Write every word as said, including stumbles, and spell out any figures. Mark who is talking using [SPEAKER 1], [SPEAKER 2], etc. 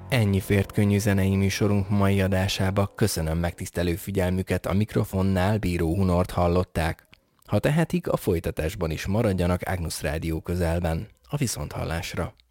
[SPEAKER 1] Ennyi fért könnyű zenei műsorunk mai adásába. Köszönöm megtisztelő figyelmüket, a mikrofonnál Bíró Hunort hallották. Ha tehetik, a folytatásban is maradjanak Ágnusz Rádió közelben. A viszonthallásra.